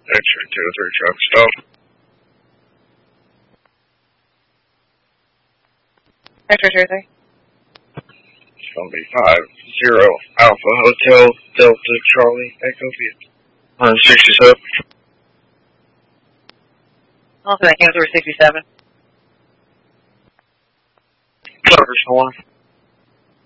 X-ray 203 truck stop. X-ray 203. It's going to be 50 Alpha Hotel Delta Charlie Echo 167. Also, that came through 67. Clover's 1.